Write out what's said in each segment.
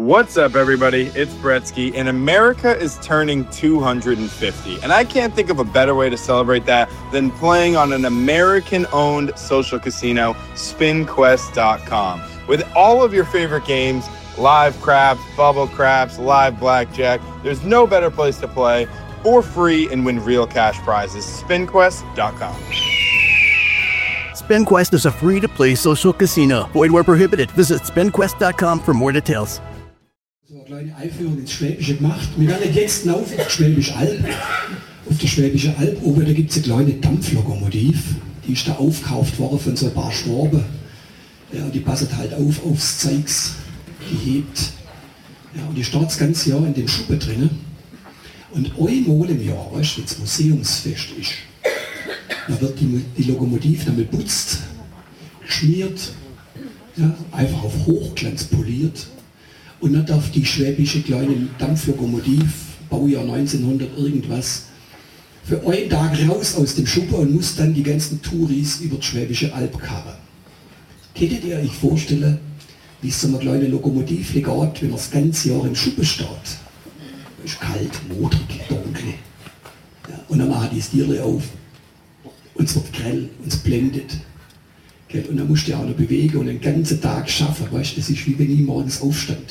What's up, everybody? It's Bretsky, and America is turning 250. And I can't think of a better way to celebrate that than playing on an American-owned social casino, SpinQuest.com. With all of your favorite games, live craps, bubble craps, live blackjack, there's no better place to play for free and win real cash prizes. SpinQuest.com. SpinQuest is a free-to-play social casino. Void where prohibited. Visit SpinQuest.com for more details. So eine kleine Einführung ins Schwäbische gemacht. Wir werden jetzt auf die Schwäbische Alb. Auf der Schwäbische Alb oben, da gibt es eine kleine Dampflokomotiv. Die ist da aufgekauft worden von so ein paar Schwaben. Ja, und die passt halt aufs Zeugs. Die hebt. Ja, und die steht das ganze Jahr in dem Schuppen drin. Und einmal im Jahr, weißt du, wenn das Museumsfest ist, da wird die Lokomotive dann putzt, geschmiert, ja, einfach auf Hochglanz poliert. Und dann darf die schwäbische kleine Dampflokomotive, Baujahr 1900 irgendwas, für einen Tag raus aus dem Schuppen und muss dann die ganzen Touris über die Schwäbische Alb karren. Könntet ihr euch vorstellen, wie es so eine kleine Lokomotive geht, wenn man das ganze Jahr im Schuppen steht? Es ist kalt, modrig, dunkel. Ja, und dann machen die das Tierchen auf. Und es wird grell und es blendet. Und dann musst du ja auch noch bewegen und den ganzen Tag schaffen. Weißt du, das ist wie wenn ich morgens aufstand.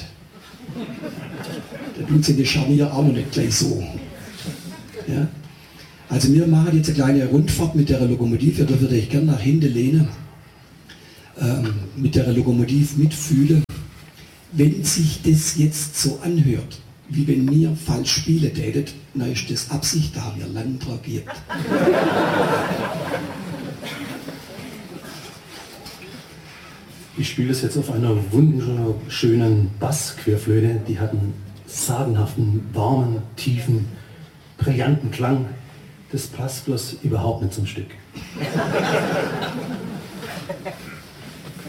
Da tut sie die Scharnier auch noch nicht gleich so. Ja? Also wir machen jetzt eine kleine Rundfahrt mit der Lokomotive. Da würde ich gerne nach hinten lehnen. Mit der Lokomotive mitfühlen. Wenn sich das jetzt so anhört, wie wenn wir falsch spielen tätet, dann ist das Absicht, da haben wir lang dran gehabt. Ich spiele es jetzt auf einer wunderschönen Bassquerflöte. Die hat einen sagenhaften, warmen, tiefen, brillanten Klang. Das passt bloß überhaupt nicht zum Stück.